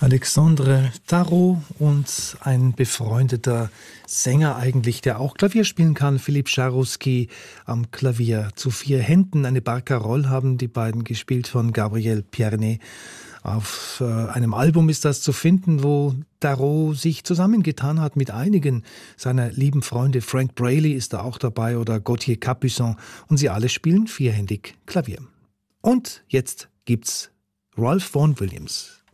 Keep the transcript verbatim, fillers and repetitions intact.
Alexandre Tarot und ein befreundeter Sänger eigentlich, der auch Klavier spielen kann, Philippe Jaroussky am Klavier. Zu vier Händen eine Barcarolle haben die beiden gespielt von Gabriel Pierné. Auf äh, einem Album ist das zu finden, wo Tarot sich zusammengetan hat mit einigen seiner lieben Freunde. Frank Braley ist da auch dabei oder Gauthier Capuçon und sie alle spielen vierhändig Klavier. Und jetzt gibt's Ralph Vaughan Williams.